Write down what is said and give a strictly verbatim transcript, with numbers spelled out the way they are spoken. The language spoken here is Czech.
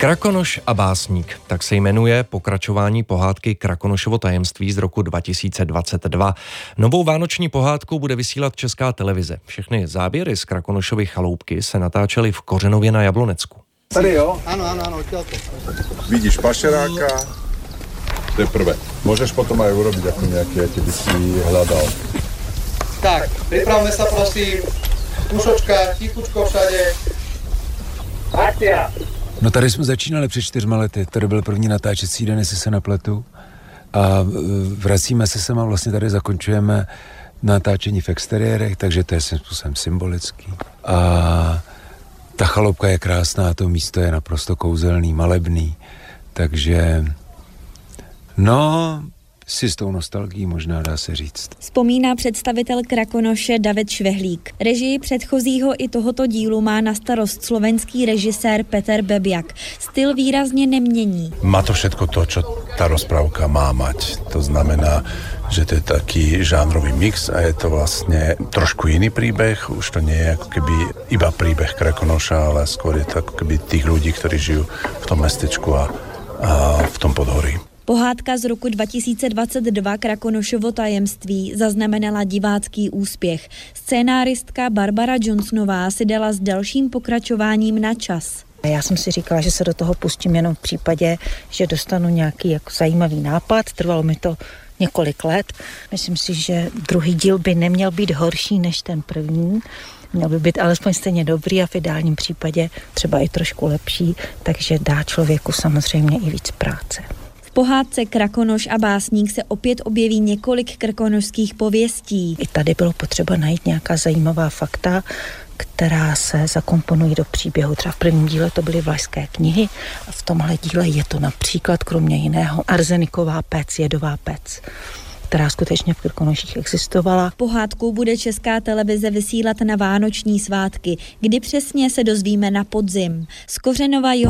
Krakonoš a básník, tak se jmenuje pokračování pohádky Krakonošovo tajemství z roku dva tisíce dvacet dva. Novou vánoční pohádku bude vysílat Česká televize. Všechny záběry z Krakonošovy chaloupky se natáčely v Kořenově na Jablonecku. Tady jo? Áno, áno, áno, odtiaľto. Vidíš pašeráka, to je prvé. Môžeš potom aj urobiť ako nejaký, ja by si hľadal. Tak, pripravme sa prosím. Pušočka, tichučko všade. Akcia! No tady jsme začínali před čtyřma lety, tady byl první natáčecí den, jestli se nepletu. A vracíme se sem a vlastně tady zakončujeme natáčení v exteriérech, takže to je svým způsobem symbolický. A ta chaloupka je krásná, to místo je naprosto kouzelný, malebný, takže no, si s tou nostalgií možná dá se říct. Vzpomíná představitel Krakonoše David Švehlík. Režii předchozího i tohoto dílu má na starost slovenský režisér Peter Bebiak. Styl výrazně nemění. Má to všetko to, čo tá rozprávka má mať. To znamená, že to je taký žánrový mix a je to vlastne trošku iný príbeh. Už to nie je ako keby iba príbeh Krakonoša, ale skôr je to ako keby tých ľudí, ktorí žijú v tom mestečku a, a v tom podhorí. Pohádka z roku dva tisíce dvacet dva Krakonošovo tajemství zaznamenala divácký úspěch. Scénáristka Barbara Johnsonová si dala s dalším pokračováním na čas. Já jsem si říkala, že se do toho pustím jenom v případě, že dostanu nějaký jako zajímavý nápad. Trvalo mi to několik let. Myslím si, že druhý díl by neměl být horší než ten první. Měl by být alespoň stejně dobrý a v ideálním případě třeba i trošku lepší, takže dá člověku samozřejmě i víc práce. V pohádce Krakonoš a básník se opět objeví několik krkonošských pověstí. I tady bylo potřeba najít nějaká zajímavá fakta, která se zakomponují do příběhu. Třeba v prvním díle to byly vlašské knihy a v tomhle díle je to například kromě jiného arzeniková pec, jedová pec, která skutečně v Krkonoších existovala. Pohádku bude Česká televize vysílat na vánoční svátky, kdy přesně se dozvíme na podzim. Z Kořenova